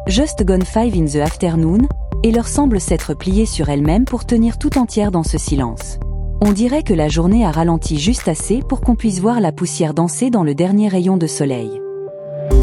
Just Gone 5 in the Afternoon, et leur semble s'être pliée sur elle-même pour tenir tout entière dans ce silence. On dirait que la journée a ralenti juste assez pour qu'on puisse voir la poussière danser dans le dernier rayon de soleil.